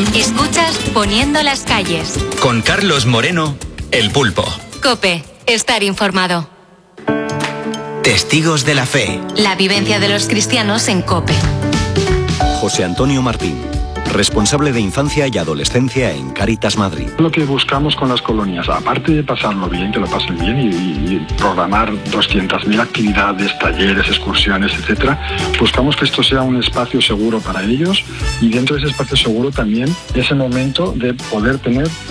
Escuchas Poniendo las calles. Con Carlos Moreno, El Pulpo. COPE. Estar informado. Testigos de la fe. La vivencia de los cristianos en COPE. José Antonio Martín, responsable de infancia y adolescencia en Cáritas Madrid. Lo que buscamos con las colonias, aparte de pasarlo bien, que lo pasen bien y programar 200.000 actividades, talleres, excursiones, etcétera, buscamos que esto sea un espacio seguro para ellos y dentro de ese espacio seguro también ese momento de poder tener